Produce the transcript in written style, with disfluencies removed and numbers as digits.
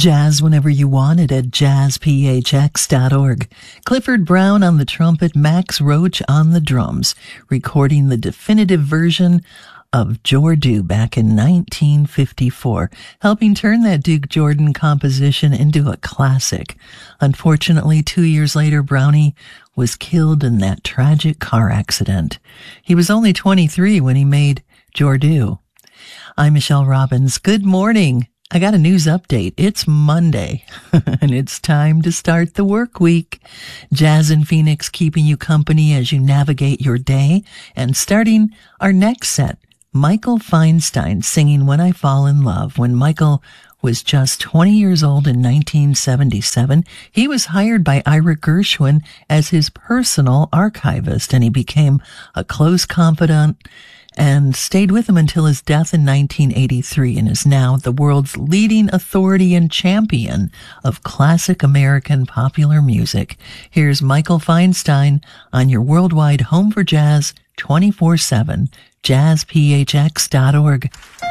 Jazz whenever you want it at jazzphx.org. Clifford Brown on the trumpet, Max Roach on the drums, recording the definitive version of Jordu back in 1954, helping turn that Duke Jordan composition into a classic. Unfortunately, 2 years later, Brownie was killed in that tragic car accident. He was only 23 when he made Jordu. I'm Michelle Robbins. Good morning. I got a news update. It's Monday, and it's time to start the work week. Jazz in Phoenix keeping you company as you navigate your day. And starting our next set, Michael Feinstein singing When I Fall in Love. When Michael was just 20 years old in 1977, he was hired by Ira Gershwin as his personal archivist, and he became a close confidant and stayed with him until his death in 1983, and is now the world's leading authority and champion of classic American popular music. Here's Michael Feinstein on your worldwide home for jazz 24/7, jazzphx.org.